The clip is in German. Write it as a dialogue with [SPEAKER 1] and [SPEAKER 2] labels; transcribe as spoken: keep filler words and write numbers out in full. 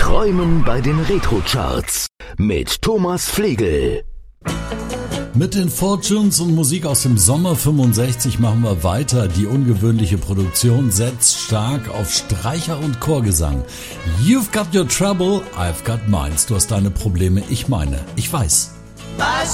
[SPEAKER 1] Träumen bei den Retro-Charts mit Thomas Flegel.
[SPEAKER 2] Mit den Fortunes und Musik aus dem Sommer fünfundsechzig machen wir weiter. Die ungewöhnliche Produktion setzt stark auf Streicher- und Chorgesang. You've got your trouble, I've got mine. Du hast deine Probleme, ich meine. Ich weiß.